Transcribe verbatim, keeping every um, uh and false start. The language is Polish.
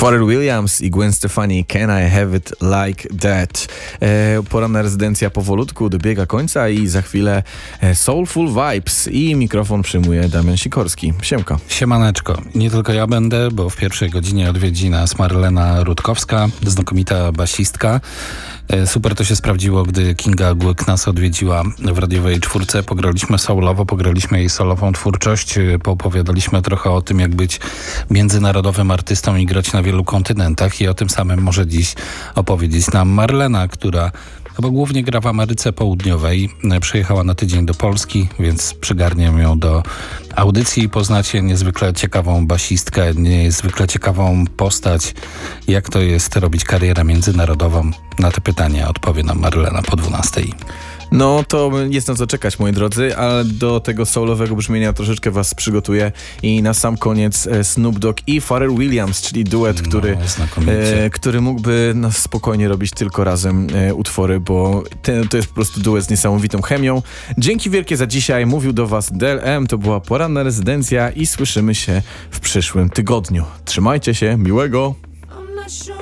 Pharrell Williams i Gwen Stefani, Can I Have It Like That? E, poranna rezydencja powolutku dobiega końca i za chwilę e, Soulful Vibes i mikrofon przyjmuje Damian Sikorski. Siemka. Siemaneczko. Nie tylko ja będę, bo w pierwszej godzinie odwiedzi nas Marlena Rutkowska, znakomita basistka. E, super to się sprawdziło, gdy Kinga Głyk nas odwiedziła w radiowej czwórce. Pograliśmy soulowo, pograliśmy jej solową twórczość, e, poopowiadaliśmy trochę o tym, jak być międzynarodowym artystą i grać na wielu kontynentach, i o tym samym może dziś opowiedzieć nam Marlena, która chyba głównie gra w Ameryce Południowej. Przyjechała na tydzień do Polski, więc przygarniam ją do audycji. Poznacie niezwykle ciekawą basistkę, niezwykle ciekawą postać. Jak to jest robić karierę międzynarodową? Na te pytania odpowie nam Marlena po dwunastej. No to jest na co czekać, moi drodzy, ale do tego soulowego brzmienia troszeczkę was przygotuję i na sam koniec Snoop Dogg i Pharrell Williams, czyli duet, który, no, e, który mógłby no, spokojnie robić tylko razem e, utwory, bo te, to jest po prostu duet z niesamowitą chemią. Dzięki wielkie za dzisiaj, mówił do was Del M, to była poranna rezydencja i słyszymy się w przyszłym tygodniu. Trzymajcie się, miłego!